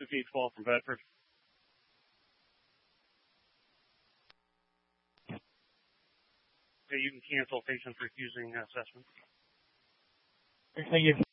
5812 from Bedford. Okay, you can cancel patients refusing assessment. Thank you.